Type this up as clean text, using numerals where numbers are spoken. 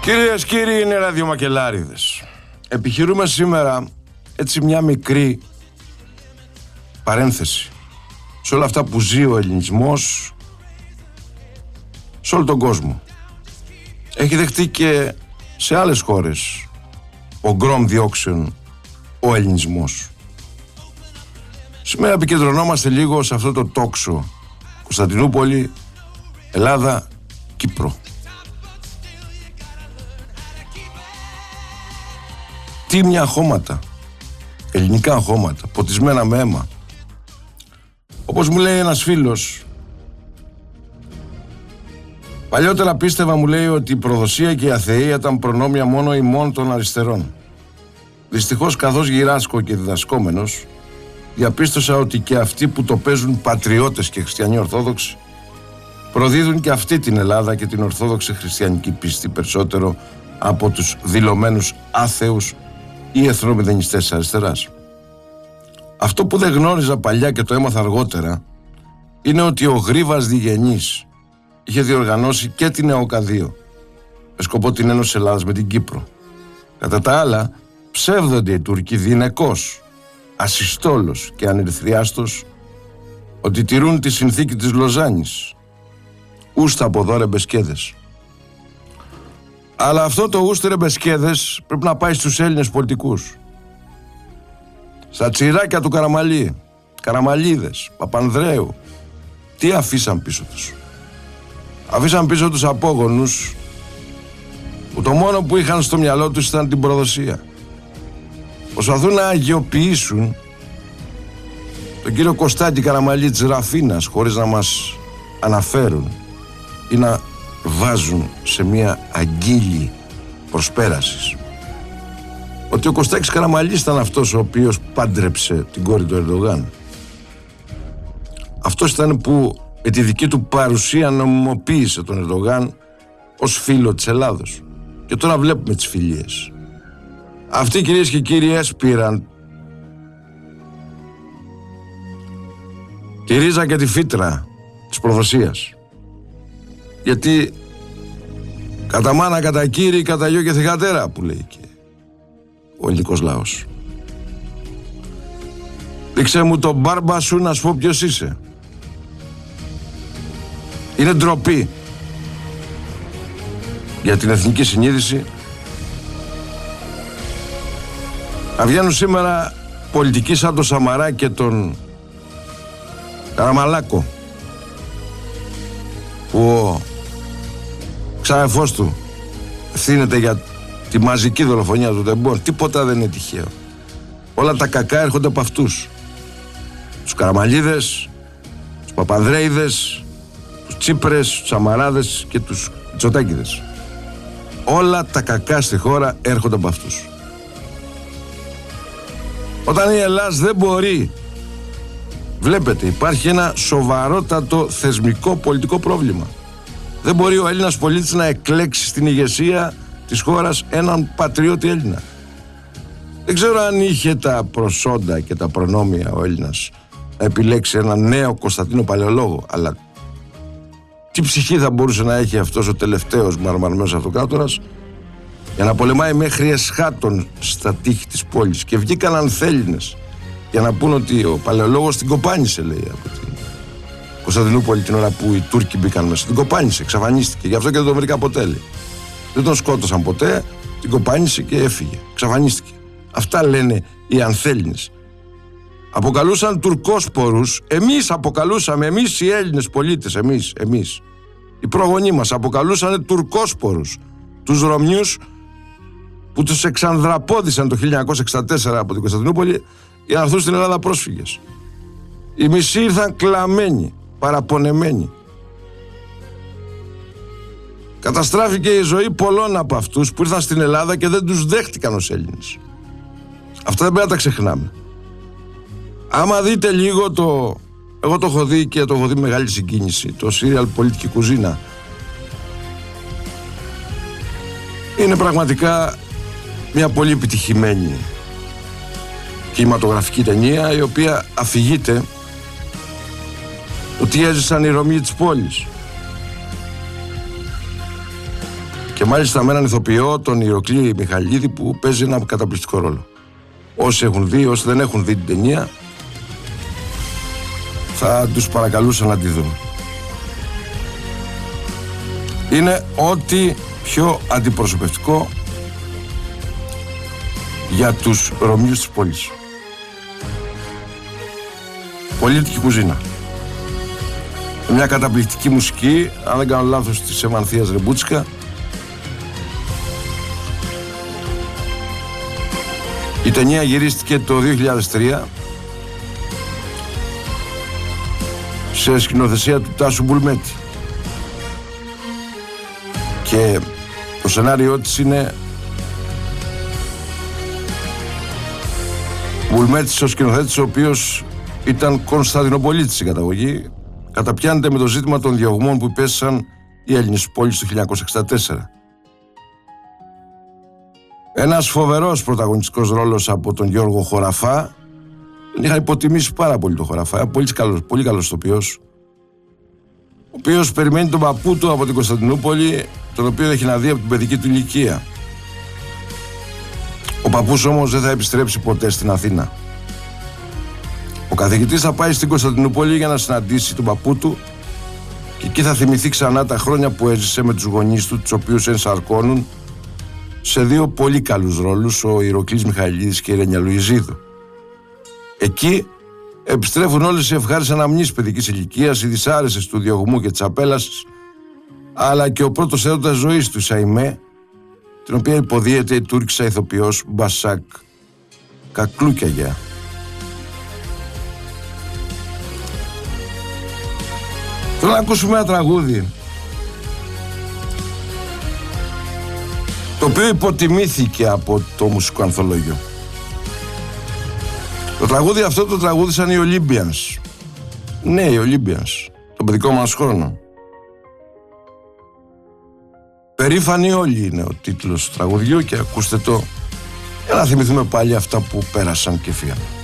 Κυρίες, κύριοι, είναι ραδιομακελάριδες. Επιχειρούμε σήμερα έτσι μια μικρή παρένθεση σε όλα αυτά που ζει ο ελληνισμός σε όλο τον κόσμο. Έχει δεχτεί και σε άλλες χώρες ογκρόμ διώξεων ο ελληνισμός. Σήμερα επικεντρωνόμαστε λίγο σε αυτό το τόξο Κωνσταντινούπολη, Ελλάδα, Κύπρο. Τίμια χώματα, ελληνικά χώματα, ποτισμένα με αίμα. Όπως μου λέει ένας φίλος, παλιότερα πίστευα, μου λέει, ότι η προδοσία και η αθεία ήταν προνόμια μόνο ημών των αριστερών. Δυστυχώς, καθώς γυράσκω και διδασκόμενος, διαπίστωσα ότι και αυτοί που το παίζουν πατριώτες και χριστιανοί ορθόδοξοι προδίδουν και αυτή την Ελλάδα και την ορθόδοξη χριστιανική πίστη περισσότερο από τους δηλωμένους άθεους ή εθνομηδενιστές της αριστεράς. Αυτό που δεν γνώριζα παλιά και το έμαθα αργότερα είναι ότι ο Γρίβας Διγενής είχε διοργανώσει και την ΕΟΚΑ2 με σκοπό την Ένωση Ελλάδας με την Κύπρο. Κατά τα άλλα, ψεύδονται οι Τούρκοι διηνεκώς, ασυστόλως και ανερυθριάστος ότι τηρούν τη συνθήκη της Λοζάνης. Ούστα από δω, ρε μπεσκέδες. Αλλά αυτό το ούστε, ρε μπεσκέδες, πρέπει να πάει στους Έλληνες πολιτικούς. Στα τσιράκια του Καραμαλή, Καραμαλίδες, Παπανδρέου, τι αφήσαν πίσω τους? Αφήσαν πίσω τους απόγονους που το μόνο που είχαν στο μυαλό τους ήταν την προδοσία. Προσπαθούν να αγιοποιήσουν τον κύριο Κωστάκη Καραμαλή της Ραφίνας χωρίς να μας αναφέρουν ή να βάζουν σε μια αγκύλη προσπέρασης ότι ο Κωστάκης Καραμαλής ήταν αυτός ο οποίος πάντρεψε την κόρη του Ερντογάν. Αυτός ήταν που με τη δική του παρουσία νομιμοποίησε τον Ερντογάν ως φίλο της Ελλάδος. Και τώρα βλέπουμε τις φιλίες. Αυτοί, κυρίες και κύριοι, έσπηραν τη ρίζα και τη φύτρα της προδοσίας. Γιατί κατά μάνα, κατά κύρι, κατά γιο και θυγατέρα, που λέει και ο ελληνικός λαός. Δείξε μου τον μπάρμπα σου να σου πω ποιος είσαι. Είναι ντροπή για την εθνική συνείδηση να βγαίνουν σήμερα πολιτικοί σαν τον Σαμαρά και τον Καραμαλάκο, που ο ξάδερφός του ευθύνεται για τη μαζική δολοφονία του Τεμπών. Τίποτα δεν είναι τυχαίο. Όλα τα κακά έρχονται από αυτούς. Τους Καραμαλίδες, τους Παπανδρέιδες, τους Τσίπρες, τους Σαμαράδες και τους Μητσοτάκηδες. Όλα τα κακά στη χώρα έρχονται από αυτούς. Όταν η Ελλάδα δεν μπορεί, βλέπετε, υπάρχει ένα σοβαρότατο θεσμικό πολιτικό πρόβλημα. Δεν μπορεί ο Έλληνας πολίτης να εκλέξει στην ηγεσία της χώρας έναν πατριώτη Έλληνα. Δεν ξέρω αν είχε τα προσόντα και τα προνόμια ο Έλληνας να επιλέξει έναν νέο Κωνσταντίνο Παλαιολόγο, αλλά τι ψυχή θα μπορούσε να έχει αυτός ο τελευταίος μαρμαρμένος αυτοκράτορας για να πολεμάει μέχρι εσχάτων στα τείχη της πόλης? Και βγήκαν ανθέλληνες για να πούν ότι ο Παλαιολόγος την κοπάνισε, λέει, από την Κωνσταντινούπολη την ώρα που οι Τούρκοι μπήκαν μέσα. Την κοπάνισε, εξαφανίστηκε. Γι' αυτό και δεν τον βρήκα ποτέ, λέει. Δεν τον σκότωσαν ποτέ, την κοπάνισε και έφυγε. Εξαφανίστηκε. Αυτά λένε οι ανθέλληνες. Αποκαλούσαν τουρκόσπορους. Εμείς αποκαλούσαμε, εμείς οι Έλληνες πολίτες, εμείς. Οι προγονείς μας αποκαλούσαν τουρκόσπορους τους Ρωμιούς που τους εξανδραπώδησαν το 1964 από την Κωνσταντινούπολη για να έρθουν στην Ελλάδα πρόσφυγες. Οι μισοί ήρθαν κλαμμένοι, παραπονεμένοι. Καταστράφηκε η ζωή πολλών από αυτούς που ήρθαν στην Ελλάδα και δεν τους δέχτηκαν ως Έλληνες. Αυτά δεν πρέπει να τα ξεχνάμε. Άμα δείτε λίγο εγώ το έχω δει και το έχω δει με μεγάλη συγκίνηση, το σύριαλ Πολιτική Κουζίνα. Είναι πραγματικά μια πολύ επιτυχημένη κινηματογραφική ταινία, η οποία αφηγείται ότι έζησαν οι Ρωμιοί της πόλης. Και μάλιστα με έναν ηθοποιό, τον Ηρωκλή Μιχαλίδη, που παίζει ένα καταπληκτικό ρόλο. Όσοι έχουν δει, όσοι δεν έχουν δει την ταινία, θα τους παρακαλούσα να τη δουν. Είναι ό,τι πιο αντιπροσωπευτικό για τους Ρωμιούς της πόλης. Πολίτικη κουζίνα. Μια καταπληκτική μουσική, αν δεν κάνω λάθος, της Εμανθίας Ρεμπούτσικα. Η ταινία γυρίστηκε το 2003 σε σκηνοθεσία του Τάσου Μπουλμέτη. Και το σενάριό της είναι Μπουλμέτης ο σκηνοθέτης, ο οποίος ήταν Κωνσταντινοπολίτης στην καταγωγή, καταπιάνεται με το ζήτημα των διωγμών που υπέστησαν οι Έλληνες πόλεις το 1964. Ένας φοβερός πρωταγωνιστικός ρόλος από τον Γιώργο Χωραφά. Είχα υποτιμήσει πάρα πολύ τον Χωραφά, πολύ καλός ηθοποιός, ο οποίος περιμένει τον παππού του από την Κωνσταντινούπολη, τον οποίο έχει να δει από την παιδική του ηλικία. Ο παππούς όμως δεν θα επιστρέψει ποτέ στην Αθήνα. Ο καθηγητής θα πάει στην Κωνσταντινούπολη για να συναντήσει τον παππού του και εκεί θα θυμηθεί ξανά τα χρόνια που έζησε με τους γονείς του, τους οποίους ενσαρκώνουν σε δύο πολύ καλούς ρόλους, ο Ηρωκλής Μιχαλίδης και η Ρένια Λουιζίδου. Εκεί επιστρέφουν όλες οι ευχάριστες αναμνήσεις παιδικής ηλικίας, οι δυσάρεστες του διωγμού και της απέλασης, αλλά και ο πρώτος έρωτας ζωής του, η Σαϊμέ, την οποία υποδίεται η Τούρκισσα ηθοποιός Μπασάκ Κακλούκιαγια. Θέλω να ακούσουμε ένα τραγούδι το οποίο υποτιμήθηκε από το μουσικό ανθολόγιο. Το τραγούδι αυτό το τραγούδισαν οι Olympians. Ναι, οι Olympians, τον παιδικό μας χρόνο. Περήφανοι όλοι είναι ο τίτλος του τραγουδιού και ακούστε το για να θυμηθούμε πάλι αυτά που πέρασαν και φύγαν.